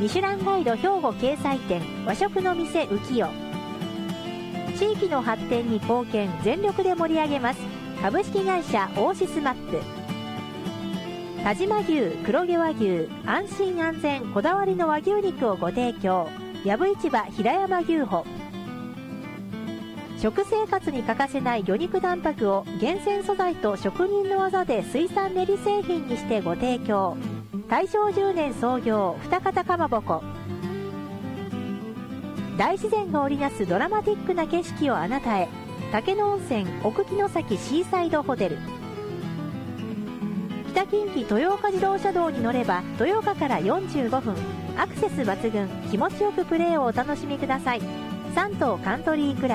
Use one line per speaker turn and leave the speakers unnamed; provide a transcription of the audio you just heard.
ミシュランガイド兵庫掲載店和食の店浮世。地域の発展に貢献、全力で盛り上げます株式会社オーシスマップ。但馬牛、黒毛和牛、安心安全こだわりの和牛肉をご提供、藪市場平山牛歩。食生活に欠かせない魚肉卵白を厳選素材と職人の技で水産練り製品にしてご提供、大正10年創業二方かまぼこ。大自然が織りなすドラマティックな景色をあなたへ、竹野温泉奥城崎シーサイドホテル。北近畿豊岡自動車道に乗れば豊岡から45分、アクセス抜群、気持ちよくプレーをお楽しみください。三島カントリークラブ